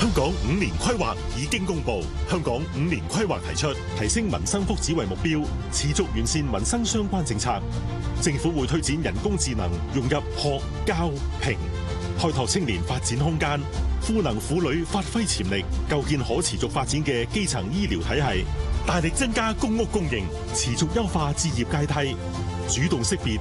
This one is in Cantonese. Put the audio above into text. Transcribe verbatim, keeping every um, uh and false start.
港五年規劃已經公布，香港五年規劃提出提升民生福祉為目標，持續完善民生相關政策。政府會推展人工智能融入學、教、評，開拓青年發展空間，賦能婦女發揮潛力，構建可持續發展嘅基層醫療體系，大力增加公屋供應，持續優化置業階梯，主動識別